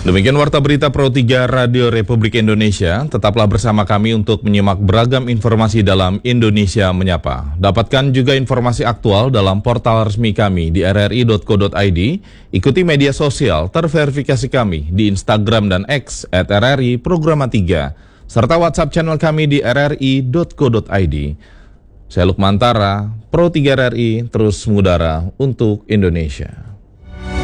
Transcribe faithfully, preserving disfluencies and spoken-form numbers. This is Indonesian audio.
Demikian Warta Berita Pro tiga Radio Republik Indonesia. Tetaplah bersama kami untuk menyimak beragam informasi dalam Indonesia Menyapa. Dapatkan juga informasi aktual dalam portal resmi kami di r r i dot co dot i d. Ikuti media sosial terverifikasi kami di Instagram dan X at r r i programa tiga. Serta WhatsApp channel kami di r r i dot co dot i d. Saya Lukman Tara, Pro tiga R R I, terus mengudara untuk Indonesia.